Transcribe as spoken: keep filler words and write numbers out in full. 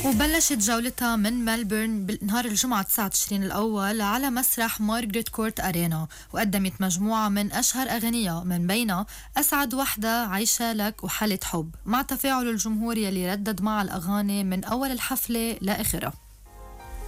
وبلشت جولتها من ملبورن بنهار الجمعة تسعة تشرين الأول على مسرح مارغريت كورت أرينا، وقدمت مجموعة من أشهر أغنية من بينها أسعد وحدة، عايشة لك، وحالة حب، مع تفاعل الجمهور يلي ردد مع الأغاني من أول الحفلة لآخرها.